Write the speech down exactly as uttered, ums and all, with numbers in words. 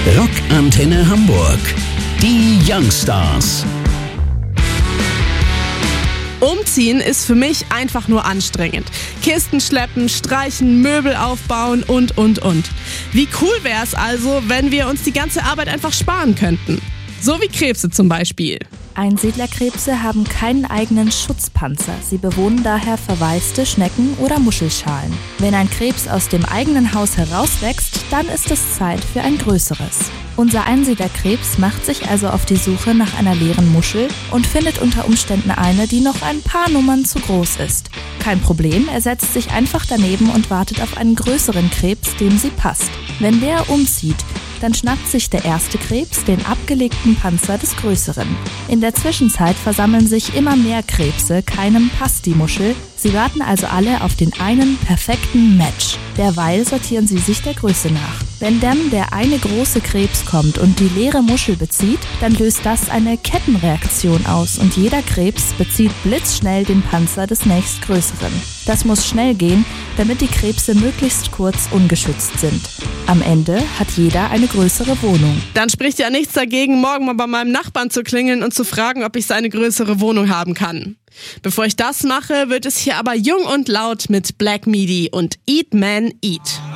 Rockantenne Hamburg. Die Youngstars. Umziehen ist für mich einfach nur anstrengend. Kisten schleppen, streichen, Möbel aufbauen und, und, und. Wie cool wäre es also, wenn wir uns die ganze Arbeit einfach sparen könnten? So wie Krebse zum Beispiel. Einsiedlerkrebse haben keinen eigenen Schutzpanzer. Sie bewohnen daher verwaiste Schnecken oder Muschelschalen. Wenn ein Krebs aus dem eigenen Haus herauswächst, dann ist es Zeit für ein größeres. Unser Einsiedlerkrebs macht sich also auf die Suche nach einer leeren Muschel und findet unter Umständen eine, die noch ein paar Nummern zu groß ist. Kein Problem, er setzt sich einfach daneben und wartet auf einen größeren Krebs, dem sie passt. Wenn der umzieht, dann schnappt sich der erste Krebs den abgelegten Panzer des größeren. In der Zwischenzeit versammeln sich immer mehr Krebse, keinem passt die Muschel. Sie warten also alle auf den einen perfekten Match. Derweil sortieren sie sich der Größe nach. Wenn dann der eine große Krebs kommt und die leere Muschel bezieht, dann löst das eine Kettenreaktion aus und jeder Krebs bezieht blitzschnell den Panzer des nächstgrößeren. Das muss schnell gehen, damit die Krebse möglichst kurz ungeschützt sind. Am Ende hat jeder eine größere Wohnung. Dann spricht ja nichts dagegen, morgen mal bei meinem Nachbarn zu klingeln und zu fragen, ob ich seine größere Wohnung haben kann. Bevor ich das mache, wird es hier aber jung und laut mit Black Midi und Eat Man Eat.